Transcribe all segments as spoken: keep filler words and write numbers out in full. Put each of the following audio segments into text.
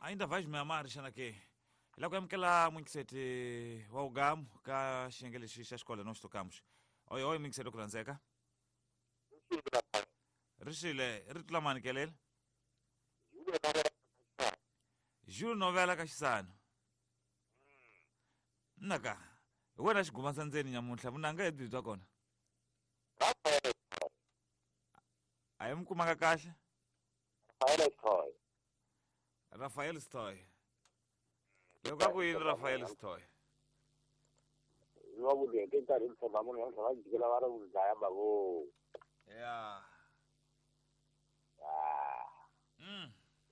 ainda vais me amar, Xanaque. Logo é aquela muito sete o Ugamo, cá xengeles xixi a escola nós tocamos. Oi, oi, muito sete o Cranzeca. Rixile, ritlamani kelele. Juro novela kaxisano. Naka. Wena xiguma sa ndzeni nyamuntlha munanga hi byi bya kona. A hi mi kumaka kahle? Rafael Stoy. Rafael Stoy. Loko a ku yini Rafael Stoy? Lo vuole che sta in forma non è una che lavora un dai bago. Yeah. Ah. Mm.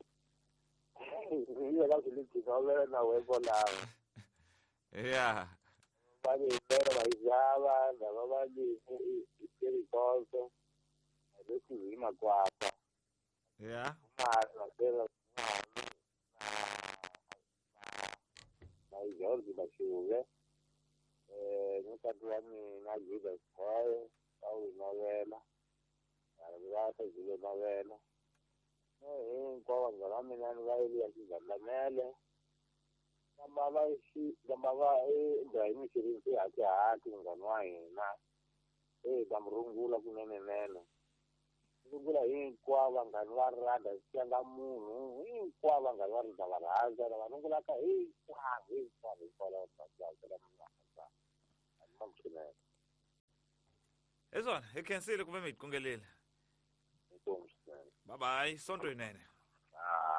Io la che ti so avere una web la. Yeah. Ma di vero ma Java, da mamma di che ricordo. Adesso prima qua. Yeah. Ma la vera ma i giorni da sciure. Eh, non capisco una guida poi, poi novela. Arrivata di novela. Eh, qua quando mi hanno vai a chiudere mele. Gambava si gambava e dai mi si rinti a a ngano ina. Eh, gamrungula kunene nene. Ngula hii kwa vangani va rada sianga munhu hinkwa vangani va rida va rhandza na vanhu ngula ka hinkwavo hinkwavo hikwalaho ka byakela mnaka alimamshinene Ezona, hi khensile ku ve mi hi kungelile. inkomu swinene Bye bye, sonto yinene.